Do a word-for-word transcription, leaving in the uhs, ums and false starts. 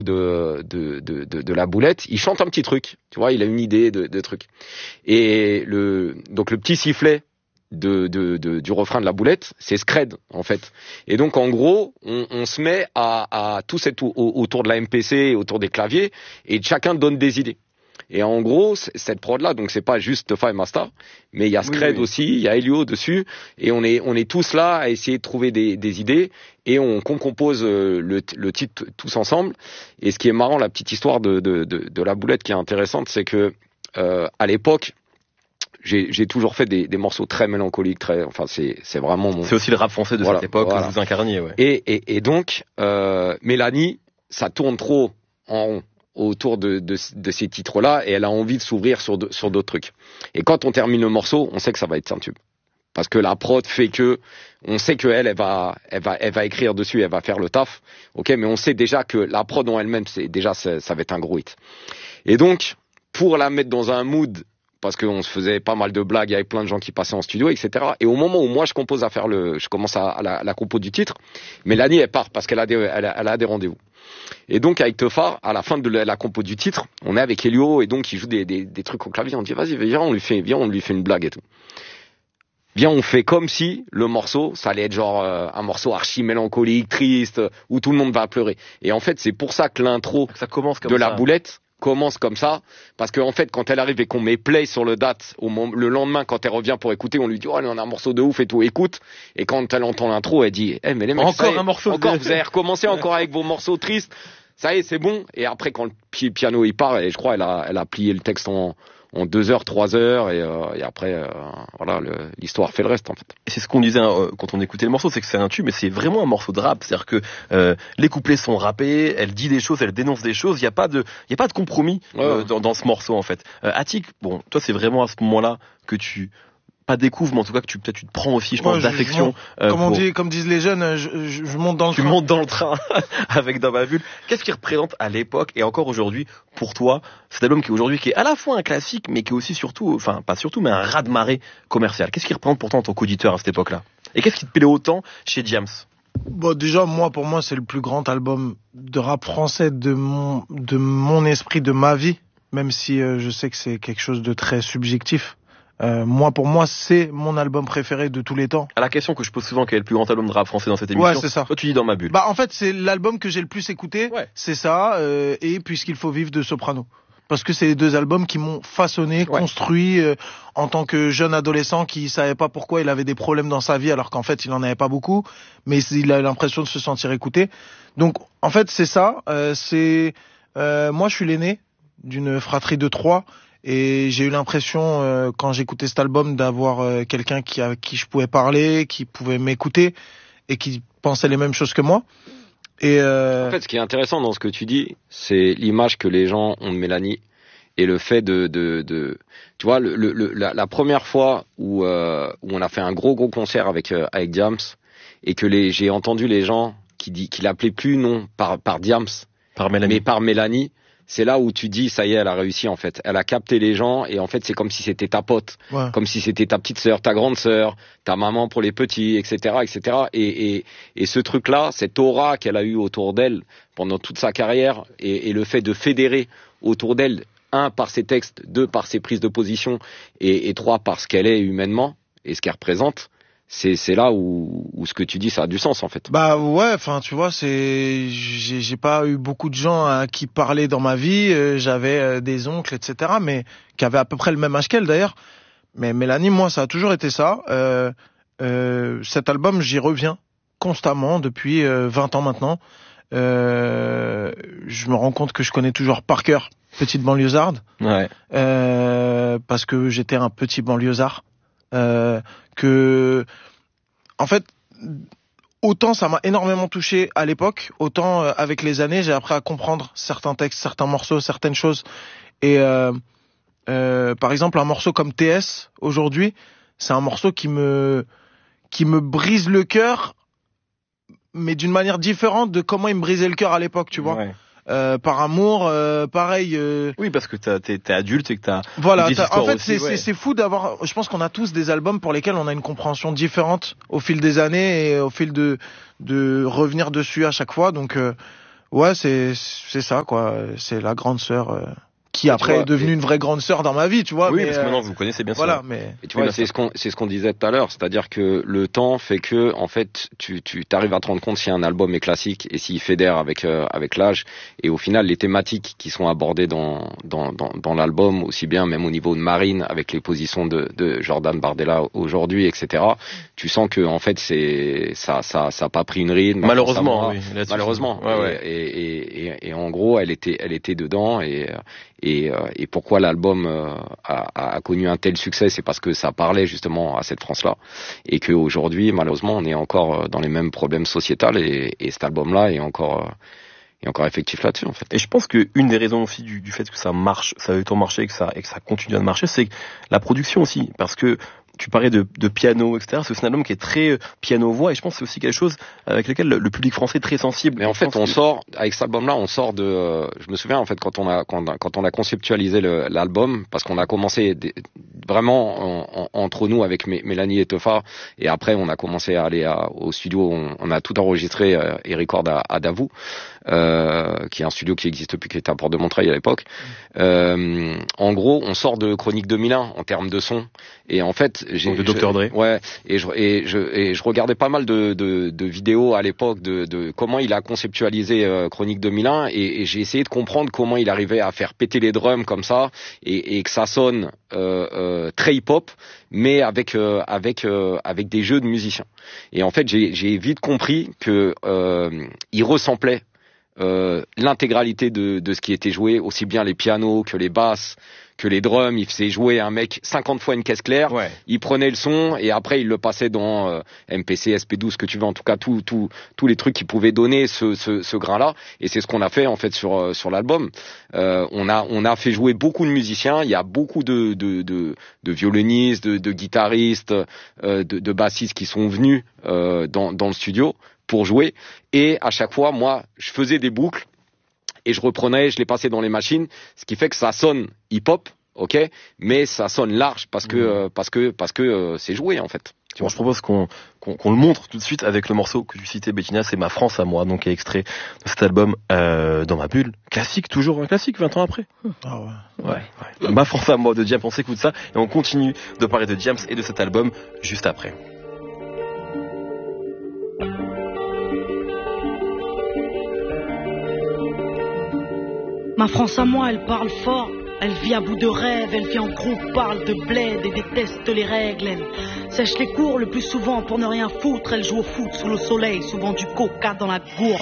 de, de, de, de, de la boulette, il chante un petit truc, tu vois, il a une idée de, de truc. Et le, donc le petit sifflet de, de, de, du refrain de la boulette, c'est Scred, en fait. Et donc, en gros, on, on se met à, à tous être au, autour de la M P C, autour des claviers, et chacun donne des idées. Et en gros, cette prod-là, donc c'est pas juste Tefa et Masta, mais il y a Scred oui, oui. aussi, il y a Elio dessus, et on est, on est tous là à essayer de trouver des, des idées, et on, on compose le, le titre tous ensemble. Et ce qui est marrant, la petite histoire de, de, de, de la boulette qui est intéressante, c'est que euh, à l'époque, J'ai, j'ai toujours fait des, des morceaux très mélancoliques, très, enfin c'est, c'est vraiment mon. C'est aussi le rap français de voilà, cette époque voilà. que vous incarniez, ouais. Et, et, et donc, euh, Mélanie, ça tourne trop en rond autour de, de, de ces titres-là, et elle a envie de s'ouvrir sur, de, sur d'autres trucs. Et quand on termine le morceau, on sait que ça va être un tube. Parce que la prod fait que, on sait qu'elle, elle va, elle va, elle va écrire dessus, elle va faire le taf. Ok, mais on sait déjà que la prod en elle-même, c'est déjà, ça, ça va être un gros hit. Et donc, pour la mettre dans un mood, parce qu'on se faisait pas mal de blagues avec plein de gens qui passaient en studio, et cetera. Et au moment où moi je compose à faire le, je commence à, à, la, à la compo du titre, Mélanie elle part parce qu'elle a des, elle a, elle a des rendez-vous. Et donc avec Tefa, à la fin de la, la compo du titre, on est avec Elio et donc il joue des, des, des trucs au clavier. On dit vas-y viens on lui fait, viens on lui fait une blague et tout. Viens on fait comme si le morceau, ça allait être genre euh, un morceau archi mélancolique, triste, où tout le monde va pleurer. Et en fait c'est pour ça que l'intro ça commence comme de ça. La boulette commence comme ça, parce qu'en en fait, quand elle arrive et qu'on met play sur le date, au moment, le lendemain, quand elle revient pour écouter, on lui dit, oh, on a un morceau de ouf et tout, écoute. Et quand elle entend l'intro, elle dit, eh, hey, mais les mecs, encore ça, un morceau, encore, de... vous avez recommencé encore avec vos morceaux tristes. Ça y est, c'est bon. Et après, quand le piano, il part, et je crois, elle a, elle a plié le texte en, en deux heures, trois heures, et, euh, et après, euh, voilà, le, l'histoire fait le reste, en fait. Et c'est ce qu'on disait hein, quand on écoutait le morceau, c'est que c'est un tube, mais c'est vraiment un morceau de rap. C'est-à-dire que euh, les couplets sont rappés, elle dit des choses, elle dénonce des choses. Il y a pas de, il y a pas de compromis ouais. euh, dans, dans ce morceau, en fait. Euh, Attic, bon, toi, c'est vraiment à ce moment-là que tu pas découvres, mais en tout cas que tu peut-être tu te prends aussi, je pense, ouais, d'affection. Je, je, euh, comme on dit, comme disent les jeunes, je, je, je monte dans le tu train. Tu montes dans le train avec Dans ma bulle. Qu'est-ce qui représente à l'époque et encore aujourd'hui pour toi cet album qui est aujourd'hui qui est à la fois un classique, mais qui est aussi surtout, enfin pas surtout, mais un raz-de-marée commercial. Qu'est-ce qui représente pourtant en tant qu'auditeur à cette époque-là? Et qu'est-ce qui te plaît autant chez Diams? Bon, déjà, moi, pour moi, c'est le plus grand album de rap français de mon, de mon esprit, de ma vie, même si euh, je sais que c'est quelque chose de très subjectif. Euh, moi, pour moi, c'est mon album préféré de tous les temps. À la question que je pose souvent, quel est le plus grand album de rap français dans cette émission? Ouais, c'est ça. Toi, tu dis Dans ma bulle. Bah, en fait, c'est l'album que j'ai le plus écouté. Ouais. C'est ça, euh, et Puisqu'il faut vivre de Soprano. Parce que c'est les deux albums qui m'ont façonné, ouais. construit euh, en tant que jeune adolescent qui savait pas pourquoi il avait des problèmes dans sa vie, alors qu'en fait, il en avait pas beaucoup, mais il a l'impression de se sentir écouté. Donc, en fait, c'est ça. Euh, c'est euh, moi, je suis l'aîné d'une fratrie de trois. Et j'ai eu l'impression, euh, quand j'écoutais cet album, d'avoir euh, quelqu'un qui, à qui je pouvais parler, qui pouvait m'écouter et qui pensait les mêmes choses que moi. Et euh... En fait, ce qui est intéressant dans ce que tu dis, c'est l'image que les gens ont de Mélanie et le fait de, de, de tu vois, le, le, la, la première fois où, euh, où on a fait un gros gros concert avec euh, avec Diams et que les, j'ai entendu les gens qui dit, qui l'appelaient plus non par par Diams, par Mélanie, mais par Mélanie. C'est là où tu dis, ça y est, elle a réussi, en fait. Elle a capté les gens, et en fait, c'est comme si c'était ta pote. Ouais. Comme si c'était ta petite sœur, ta grande sœur, ta maman pour les petits, et cetera, et cetera. Et, et, et ce truc-là, cette aura qu'elle a eue autour d'elle pendant toute sa carrière, et, et le fait de fédérer autour d'elle, un, par ses textes, deux, par ses prises de position, et, et trois, par ce qu'elle est humainement, et ce qu'elle représente, c'est c'est là où où ce que tu dis ça a du sens en fait. Bah ouais, enfin tu vois, c'est j'ai j'ai pas eu beaucoup de gens à qui parler dans ma vie, euh, j'avais euh, des oncles et cetera, mais qui avaient à peu près le même âge qu'elle d'ailleurs. Mais Mélanie, moi ça a toujours été ça. Euh, euh, cet album, j'y reviens constamment depuis euh, vingt ans maintenant. Euh, je me rends compte que je connais toujours par cœur Petite banlieusarde. Ouais. Euh, parce que j'étais un petit banlieusard. Euh, que en fait autant ça m'a énormément touché à l'époque, autant euh, avec les années j'ai appris à comprendre certains textes, certains morceaux, certaines choses. Et euh, euh, par exemple un morceau comme T S aujourd'hui, c'est un morceau qui me qui me brise le cœur, mais d'une manière différente de comment il me brisait le cœur à l'époque, tu vois. Ouais. Euh, par amour, euh, pareil. Euh... Oui, parce que t'as, t'es, t'es adulte et que t'as. Voilà. T'as, en fait, aussi, c'est, ouais. c'est, c'est fou d'avoir. Je pense qu'on a tous des albums pour lesquels on a une compréhension différente au fil des années et au fil de de revenir dessus à chaque fois. Donc euh, Ouais, c'est c'est ça quoi. C'est la grande sœur. Euh... qui après vois, est devenue et... une vraie grande sœur dans ma vie, tu vois. Oui, mais parce que maintenant vous vous connaissez bien sûr. Voilà, mais et tu vois, c'est ce qu'on c'est ce qu'on disait tout à l'heure, c'est-à-dire que le temps fait que en fait tu tu t'arrives à te rendre compte si un album est classique et s'il fédère avec euh, avec l'âge, et au final les thématiques qui sont abordées dans dans dans, dans l'album, aussi bien même au niveau de Marine avec les positions de de Jordan Bardella aujourd'hui, et cetera. Tu sens que en fait c'est ça ça ça a pas pris une ride. Malheureusement, oui, malheureusement. Ouais, ouais. Et, et, et, et en gros, elle était elle était dedans et et, et pourquoi l'album a, a connu un tel succès, c'est parce que ça parlait justement à cette France-là, et qu'aujourd'hui, malheureusement, on est encore dans les mêmes problèmes sociétals, et, et cet album-là est encore, est encore effectif là-dessus, en fait. Et je pense qu'une des raisons aussi du, du fait que ça marche, ça a eu tant marché, et que ça, et que ça continue à marcher, c'est la production aussi, parce que tu parlais de, de piano, et cetera. C'est un album qui est très piano-voix, et je pense que c'est aussi quelque chose avec lequel le, le public français est très sensible. Mais en fait, on que... sort, avec cet album-là, on sort de... Euh, je me souviens, en fait, quand on a, quand, quand on a conceptualisé le, l'album, parce qu'on a commencé des, vraiment en, en, entre nous avec Mélanie et Teufa, et après, on a commencé à aller à, au studio, on, on a tout enregistré euh, et record à, à Davout, euh, qui est un studio qui existe depuis, qui était à Porte de Montreuil à l'époque. Euh, en gros, on sort de Chronique deux mille un en termes de son, et en fait, j'ai, de docteur Dre. Ouais, et je et je et je regardais pas mal de de, de vidéos à l'époque de de comment il a conceptualisé euh, Chronique deux mille un, et, et j'ai essayé de comprendre comment il arrivait à faire péter les drums comme ça, et, et que ça sonne euh, euh, très hip-hop, mais avec euh, avec euh, avec des jeux de musiciens. Et en fait, j'ai j'ai vite compris que euh, il ressemblait euh, l'intégralité de de ce qui était joué, aussi bien les pianos que les basses, que les drums. Il faisait jouer un mec cinquante fois une caisse claire, ouais. Il prenait le son et après il le passait dans euh, M P C, S P douze, ce que tu veux, en tout cas tout, tout, tous les trucs qui pouvaient donner ce, ce, ce grain-là, et c'est ce qu'on a fait en fait sur, euh, sur l'album. Euh, on a, on a fait jouer beaucoup de musiciens, il y a beaucoup de, de, de, de violonistes, de, de guitaristes, euh, de, de bassistes qui sont venus euh, dans, dans le studio pour jouer, et à chaque fois, moi, je faisais des boucles, et je reprenais, je les passais dans les machines, ce qui fait que ça sonne hip-hop, ok, mais ça sonne large parce que, mmh. euh, parce que, parce que euh, c'est joué en fait. Bon, je propose qu'on, qu'on, qu'on le montre tout de suite avec le morceau que tu citais, Bettina, c'est Ma France à moi, donc qui est extrait de cet album euh, Dans ma bulle, classique, toujours un classique, vingt ans après. Ah ouais. Ouais, ouais. Ma France à moi de Diams, on s'écoute ça et on continue de parler de Diams et de cet album juste après. Ma France à moi, elle parle fort, elle vit à bout de rêve, elle vit en groupe, parle de bled et déteste les règles. Elle sèche les cours le plus souvent pour ne rien foutre, elle joue au foot sous le soleil, souvent du coca dans la gourde.